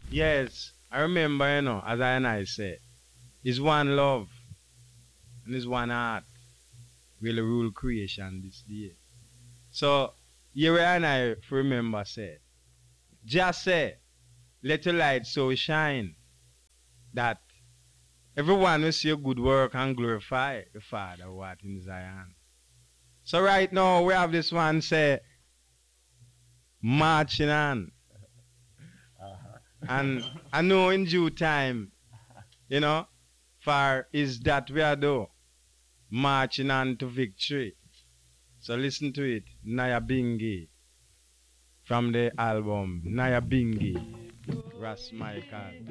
Yes, I remember, as I and I said, it's one love and it's one heart will rule creation this day. So, here and I remember say, just say, let your light so shine that everyone will see your good work and glorify the Father who art in Zion. So right now we have this one say, marching on. And I know in due time, you know, for is that we are do marching on to victory. So listen to it, Naya Bingi from the album Naya Bingi, Ras Michael.